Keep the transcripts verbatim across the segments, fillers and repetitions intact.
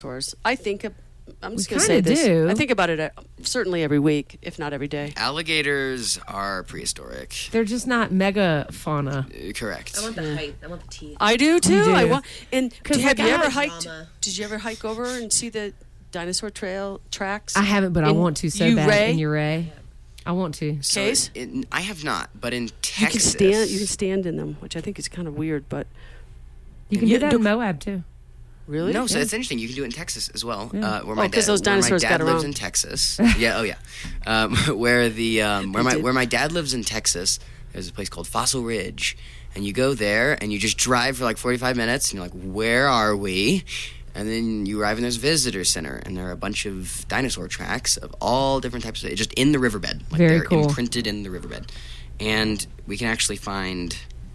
dinosaurs. I think of, I'm just We going to say kinda this. do. I think about it uh, certainly every week, if not every day. Alligators are prehistoric. They're just not mega fauna. Uh, Correct. I want the height. I want the teeth. I do too. do. I want. And 'Cause, have like, you I ever have hiked? drama. Did you ever hike over and see the dinosaur trail tracks? I haven't, but I In want to so bad. Ouray? In Ouray. I want to. So Case? in- I have not, but in You Texas, can stand. You can stand in them, which I think is kind of weird, but You can Yeah, do that do- in Moab too. really, No, so Yeah. it's interesting. You can do it in Texas as well. Yeah. Uh, where Oh, my 'cause dad, those where my dinosaurs dad got lives around. in Texas. yeah, oh yeah. Um, where the um, where They my did. where my dad lives in Texas, there's a place called Fossil Ridge, and you go there and you just drive for like forty-five minutes, and you're like, where are we? And then you arrive in this visitor center, and there are a bunch of dinosaur tracks of all different types of just in the riverbed. Like Very they're cool. imprinted in the riverbed, and we can actually find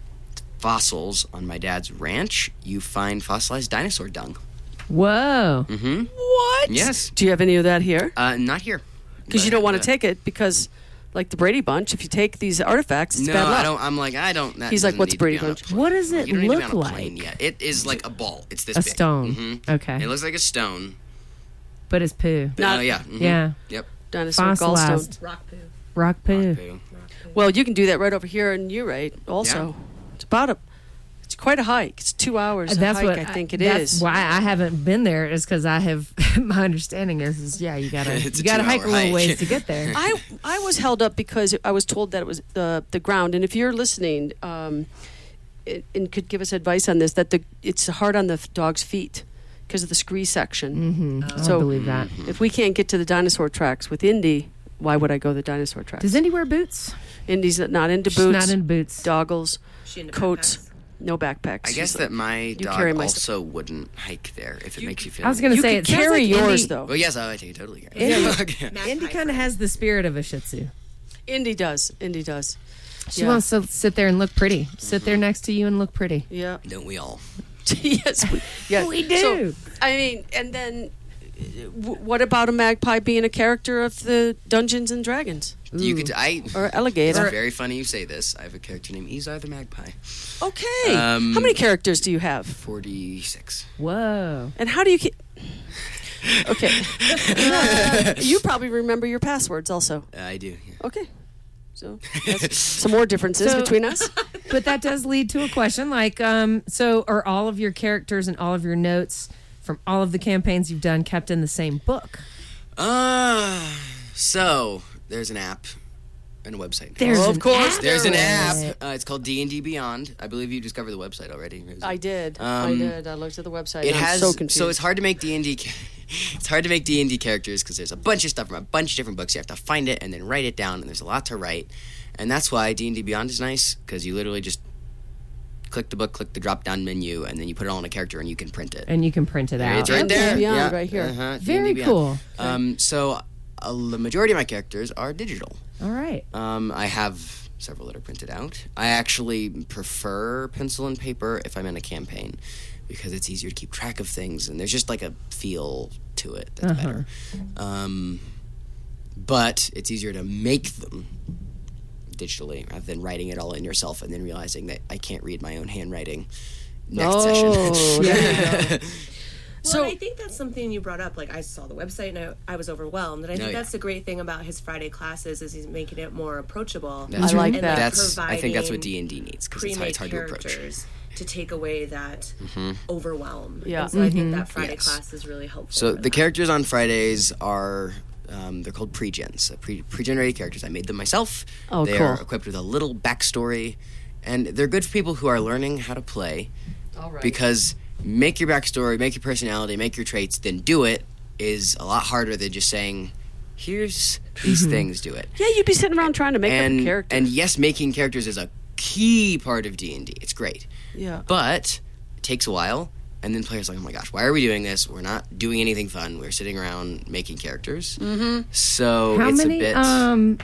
fossils on my dad's ranch. You find fossilized dinosaur dung. Whoa. Mm-hmm. What? Yes. Do you have any of that here? Uh, not here. Because you But, don't want to uh, take it because, like the Brady Bunch, if you take these artifacts, it's No, bad luck. I don't. I'm like, I don't. That He's like, doesn't "What's need to be Brady on a Bunch?" plane. What does it You don't need to be look on a like? plane yet. It is like a ball. It's this A big. stone. Mhm. Okay. It looks like a stone. But it's poo. Not- uh, yeah. mhm. Yeah. Yep. Dinosaur gallstone. Fossilized. Rock poo. Rock poo. Poo. Rock poo. Well, you can do that right over here in Ouray also. It's about a, it's quite a hike. It's two hours a That's hike, what I think it that's is. why I haven't been there is because I have my understanding is, is yeah you gotta It's a you gotta hike a two-hour little hike. ways to get there. I I was held up because I was told that it was the the ground. And if you're listening, um, it, and could give us advice on this, that the it's hard on the f- dog's feet because of the scree section. Mm-hmm. So- I believe that. If we can't get to the dinosaur tracks with Indy, why would I go the dinosaur tracks? Does Indy wear boots? Indy's not into She's boots, not in boots. doggles, She into coats, backpacks? no backpacks. I guess She's that my dog carry my also wouldn't hike there if it makes you feel. I was gonna you say could it sounds carry like yours Indy, though. Well, yes, I take it totally. Indy- Okay. Magpie Indy kind friend. of has the spirit of a Shih Tzu. Indy does. Indy does. She Yeah. wants to sit there and look pretty. Sit there next to you and look pretty. Yeah. Don't we all? yes. We, yeah. We do. So, I mean, and then, uh, w- what about a magpie being a character of the Dungeons and Dragons You could. I. or It's alligator? very funny you say this. I have a character named Izar the Magpie. Okay. Um, How many characters do you have? Forty-six. Whoa. And how do you keep? Okay. Uh, you probably remember your passwords also. Uh, I do. Yeah. Okay. So that's some more differences So- between us. But that does lead to a question like, um, so are all of your characters and all of your notes from all of the campaigns you've done kept in the same book? Uh, so there's an app and a website. There's Well, of an course app There's an for app. it. Uh, it's called D and D Beyond. I believe you discovered the website already. Is it? I did. I Um, did. I looked at the website. It and has I'm so confused. so it's hard to make D and D. It's hard to make D and D characters because there's a bunch of stuff from a bunch of different books. You have to find it and then write it down, and there's a lot to write. And that's why D and D Beyond is nice because you literally just click the book, click the drop down menu, and then you put it all in a character and you can print it. And you can print it out. It's right D and D there. Beyond yeah. right here. Uh-huh. Very D and D Beyond. cool. Um, so uh, the majority of my characters are digital. All right. Um, I have several that are printed out. I actually prefer pencil and paper if I'm in a campaign because it's easier to keep track of things and there's just like a feel to it that's Uh-huh. better. Um, but it's easier to make them digitally rather than writing it all in yourself and then realizing that I can't read my own handwriting next Oh, session. there you go. Well, So- and I think that's something you brought up. Like, I saw the website and I, I was overwhelmed. And I think Oh, yeah. that's the great thing about his Friday classes is he's making it more approachable. That's I like and, that. That's I think that's what providing D and D needs because it's, hard- pre-made it's hard to approach. characters to take away that overwhelm. Yeah. And so I think that Friday Yes. class is really helpful. So for the that. characters on Fridays are um, they're called pre-gens, uh, pre pre-generated characters. I made them myself. Oh, they cool. are equipped with a little backstory, and they're good for people who are learning how to play. All right. Because make your backstory, make your personality, make your traits, then do it is a lot harder than just saying, "Here's these things, do it." Yeah, you'd be sitting around trying to make and up a character. and yes, making characters is a key part of D and D. It's great. yeah. But it takes a while, and then players are like, oh my gosh, why are we doing this? We're not doing anything fun. We're sitting around making characters. Mm-hmm. So How it's many? a bit. Um,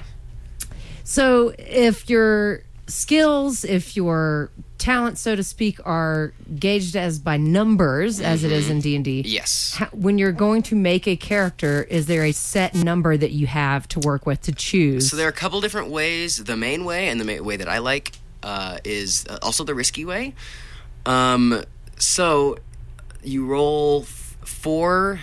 so if your skills, if your talents, so to speak, are gauged as by numbers, as it is in D and D. yes. How, when you're going to make a character, is there a set number that you have to work with to choose? So there are a couple different ways. The main way, and the ma- way that I like, uh, is uh, also the risky way. Um, so you roll f- four